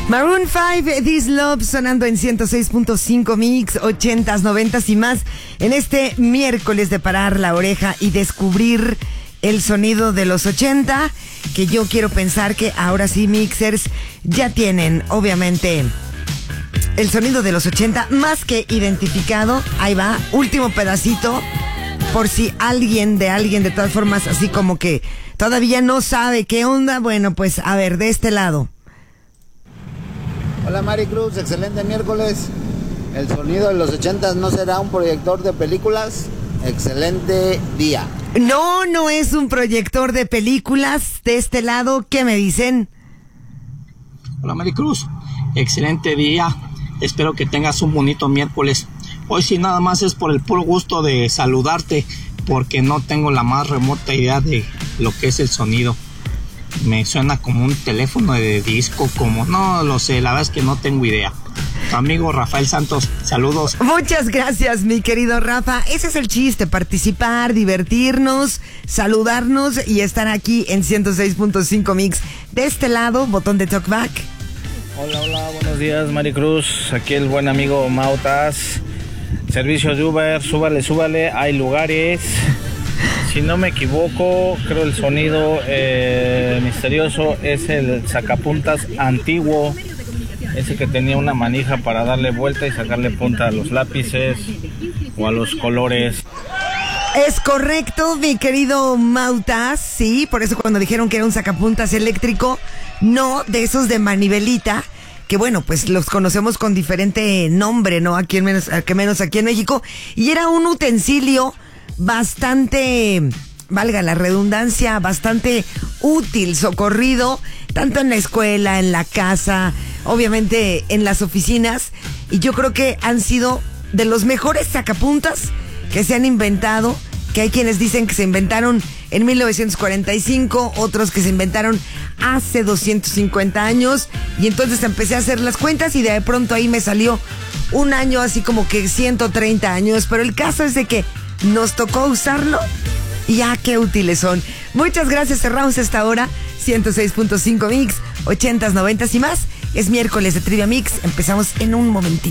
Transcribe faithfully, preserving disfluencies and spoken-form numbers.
Maroon cinco, This Love, sonando en ciento seis punto cinco Mix, ochentas, noventas y más, en este miércoles de parar la oreja y descubrir el sonido de los ochenta, que yo quiero pensar que ahora sí, mixers, ya tienen, obviamente, el sonido de los ochenta más que identificado. Ahí va, último pedacito, por si alguien de alguien, de todas formas, así como que todavía no sabe qué onda. Bueno, pues a ver, de este lado. Hola Mari Cruz, excelente miércoles. El sonido de los ochentas no será un proyector de películas. Excelente día. No, no es un proyector de películas. De este lado, ¿qué me dicen? Hola Mari Cruz, excelente día. Espero que tengas un bonito miércoles. Hoy sí nada más es por el puro gusto de saludarte, porque no tengo la más remota idea de lo que es el sonido. Me suena como un teléfono de disco, como no lo sé, la verdad es que no tengo idea. Tu amigo Rafael Santos, saludos. Muchas gracias, mi querido Rafa. Ese es el chiste, participar, divertirnos, saludarnos y estar aquí en ciento seis punto cinco Mix. De este lado, botón de talkback. Hola, hola, buenos días, Mari Cruz. Aquí el buen amigo Mautas. Servicio de Uber, súbale, súbale, hay lugares. Si no me equivoco, creo el sonido eh, misterioso es el sacapuntas antiguo, ese que tenía una manija para darle vuelta y sacarle punta a los lápices o a los colores. Es correcto, mi querido Mautas, sí, por eso cuando dijeron que era un sacapuntas eléctrico, no de esos de manivelita, que bueno, pues los conocemos con diferente nombre, ¿no? Aquí en menos, que menos aquí en México, y era un utensilio bastante, valga la redundancia, bastante útil, socorrido, tanto en la escuela, en la casa, obviamente en las oficinas, y yo creo que han sido de los mejores sacapuntas que se han inventado, que hay quienes dicen que se inventaron en mil novecientos cuarenta y cinco, otros que se inventaron hace doscientos cincuenta años, y entonces empecé a hacer las cuentas y de pronto ahí me salió un año así como que ciento treinta años, pero el caso es de que nos tocó usarlo y ya qué útiles son. Muchas gracias, cerramos esta hora, ciento seis punto cinco Mix, ochentas, noventas y más. Es miércoles de Trivia Mix, empezamos en un momentito.